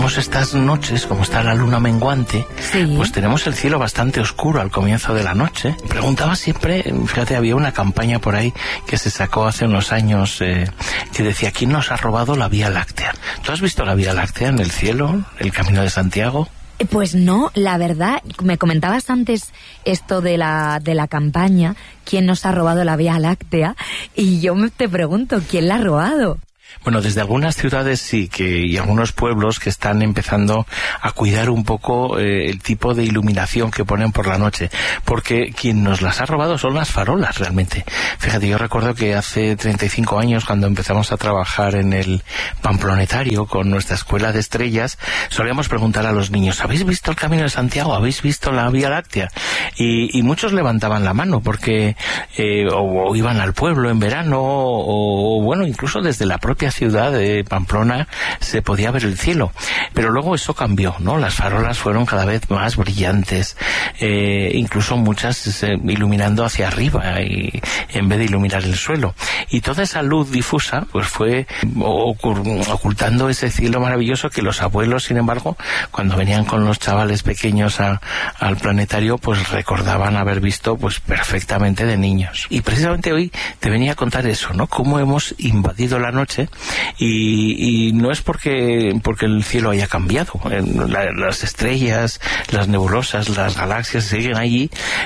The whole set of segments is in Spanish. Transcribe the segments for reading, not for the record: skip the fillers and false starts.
tenemos estas noches, como está la luna menguante, sí, pues tenemos el cielo bastante oscuro al comienzo de la noche. Preguntaba siempre, fíjate, había una campaña por ahí que se sacó hace unos años que decía, ¿quién nos ha robado la Vía Láctea? ¿Tú has visto la Vía Láctea en el cielo, el Camino de Santiago? Pues no, la verdad, me comentabas antes esto de la campaña, ¿quién nos ha robado la Vía Láctea? Y yo te pregunto, ¿quién la ha robado? Bueno, desde algunas ciudades sí, y algunos pueblos que están empezando a cuidar un poco el tipo de iluminación que ponen por la noche, porque quien nos las ha robado son las farolas realmente. Fíjate, yo recuerdo que hace 35 años, cuando empezamos a trabajar en el Pamplonetario con nuestra escuela de estrellas, solíamos preguntar a los niños, ¿habéis visto el Camino de Santiago? ¿Habéis visto la Vía Láctea? Y muchos levantaban la mano porque o iban al pueblo en verano o bueno, incluso desde la propia ciudad de Pamplona se podía ver el cielo, pero luego eso cambió, ¿no? Las farolas fueron cada vez más brillantes, incluso muchas iluminando hacia arriba y en vez de iluminar el suelo, y toda esa luz difusa pues fue ocultando ese cielo maravilloso que los abuelos, sin embargo, cuando venían con los chavales pequeños al planetario, pues recordaban haber visto pues perfectamente de niños. Y precisamente hoy te venía a contar eso, ¿no? Cómo hemos invadido la noche. Y no es porque el cielo haya cambiado. Las estrellas, las nebulosas, las galaxias siguen allí.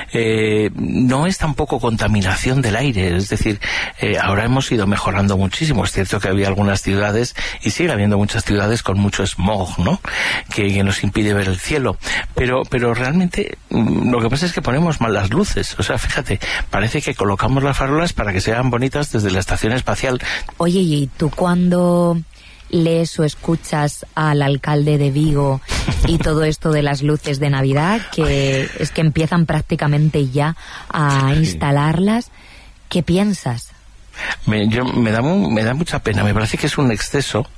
No es tampoco contaminación del aire. Es decir, ahora hemos ido mejorando muchísimo. Es cierto que había algunas ciudades, y sigue habiendo muchas ciudades con mucho smog, ¿no? Que nos impide ver el cielo. Pero realmente lo que pasa es que ponemos mal las luces. O sea, fíjate, parece que colocamos las farolas para que sean bonitas desde la estación espacial. Oye, ¿y tú cuando lees o escuchas al alcalde de Vigo y todo esto de las luces de Navidad, que es que empiezan prácticamente ya a instalarlas, ¿qué piensas? Me da mucha pena, me parece que es un exceso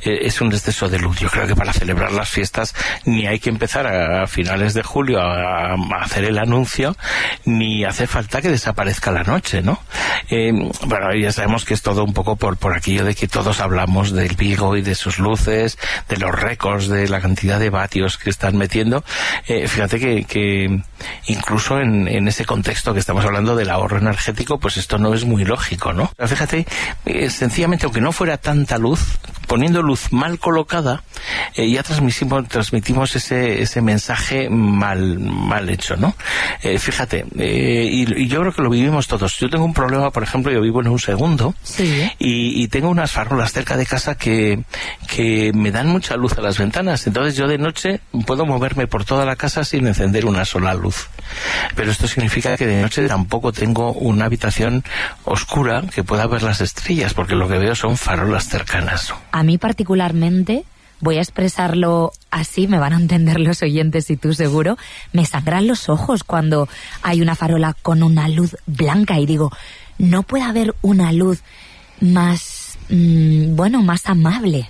de luz. Yo creo que para celebrar las fiestas ni hay que empezar a finales de julio a hacer el anuncio, ni hace falta que desaparezca la noche, ¿no? Bueno, ya sabemos que es todo un poco por aquello de que todos hablamos del Vigo y de sus luces, de los récords, de la cantidad de vatios que están metiendo. Fíjate que incluso en ese contexto que estamos hablando del ahorro energético, pues esto no es muy lógico, ¿no? Fíjate, sencillamente, aunque no fuera tanta luz, poniendo luz mal colocada, ya transmitimos ese mensaje mal hecho, ¿no? Fíjate, y yo creo que lo vivimos todos. Yo tengo un problema, por ejemplo, yo vivo en un segundo, sí, y tengo unas farolas cerca de casa que me dan mucha luz a las ventanas. Entonces yo de noche puedo moverme por toda la casa sin encender una sola luz. Pero esto significa que de noche tampoco tengo una habitación oscura que pueda ver las estrellas, porque lo que veo son farolas cercanas. A mí particularmente, voy a expresarlo así, me van a entender los oyentes y tú seguro, me sangran los ojos cuando hay una farola con una luz blanca y digo, no puede haber una luz más, más amable.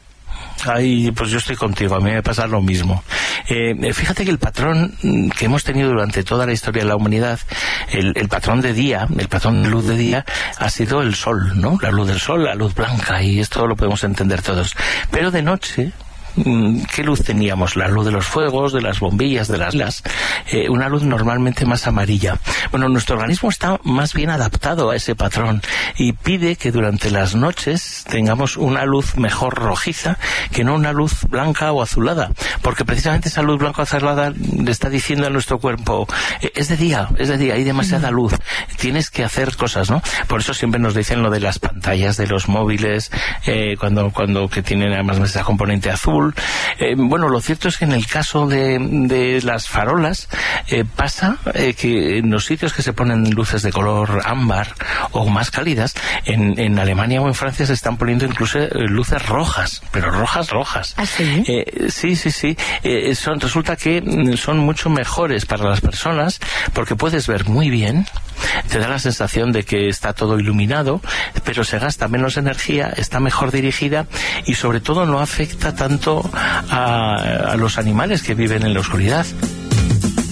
Ay, pues yo estoy contigo, a mí me pasa lo mismo. Fíjate que el patrón que hemos tenido durante toda la historia de la humanidad, el patrón de día, el patrón de luz de día, ha sido el sol, ¿no? La luz del sol, la luz blanca, y esto lo podemos entender todos. Pero de noche, ¿qué luz teníamos? La luz de los fuegos, de las bombillas, de las velas, una luz normalmente más amarilla. Bueno, nuestro organismo está más bien adaptado a ese patrón y pide que durante las noches tengamos una luz mejor rojiza que no una luz blanca o azulada, porque precisamente esa luz blanca o azulada le está diciendo a nuestro cuerpo, es de día, hay demasiada luz, tienes que hacer cosas, ¿no? Por eso siempre nos dicen lo de las pantallas de los móviles, cuando que tienen además esa componente azul. Bueno, lo cierto es que en el caso de las farolas pasa que en los sitios que se ponen luces de color ámbar o más cálidas, en Alemania o en Francia se están poniendo incluso luces rojas, pero rojas. ¿Ah, sí? Sí. Resulta que son mucho mejores para las personas porque puedes ver muy bien, te da la sensación de que está todo iluminado, pero se gasta menos energía, está mejor dirigida y sobre todo no afecta tanto a los animales que viven en la oscuridad.